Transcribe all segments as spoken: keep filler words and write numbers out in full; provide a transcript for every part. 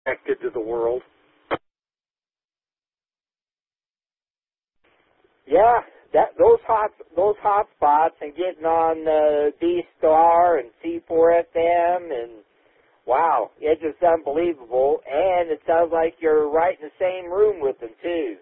connected to the world. Yeah, that those hot those hot spots and getting on uh, D Star and C four F M and wow, it's just unbelievable. And it sounds like you're right in the same room with them too.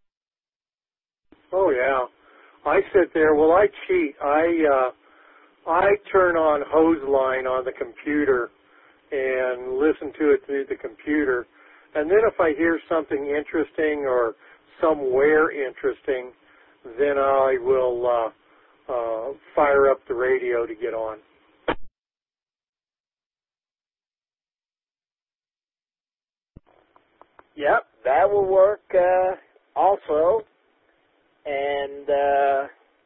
Oh yeah, I sit there. Well, I cheat. I uh, I turn on hose line on the computer and listen to it through the computer. And then if I hear something interesting or somewhere interesting, then I will uh, uh, fire up the radio to get on. Yep, that will work uh, also. And uh,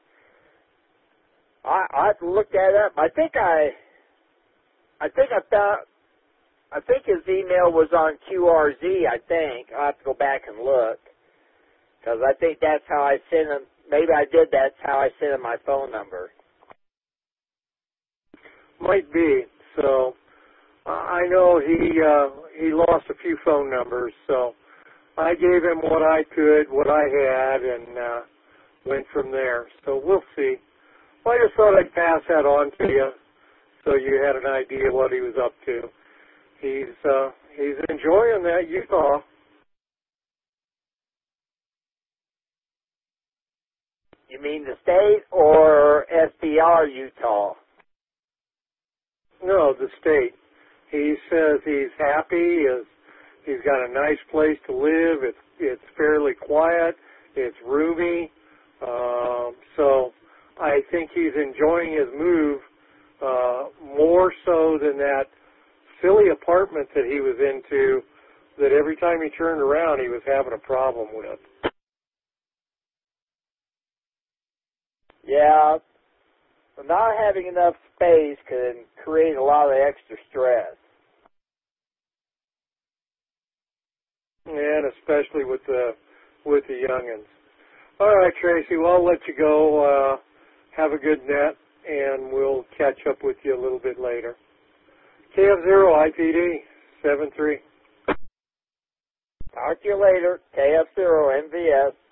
I I have to look that up. I think I I think I found I think his email was on Q R Z. I think I'll have to go back and look because I think that's how I sent him. Maybe I did. That's how I sent him my phone number. Might be. So uh, I know he uh, he lost a few phone numbers. So I gave him what I could, what I had, and uh, went from there. So we'll see. Well, I just thought I'd pass that on to you so you had an idea what he was up to. He's uh, he's enjoying that Utah. You mean the state or S P R Utah? No, the state. He says he's happy. He's, he's got a nice place to live. It's it's fairly quiet. It's roomy. Um, so I think he's enjoying his move uh, more so than that silly apartment that he was into that every time he turned around he was having a problem with. Yeah, not having enough space can create a lot of extra stress. And especially with the with the youngins. All right, Tracy. Well, I'll let you go. Uh, have a good net, and we'll catch up with you a little bit later. K F zero I P D seven three. Talk to you later. K F zero M V S.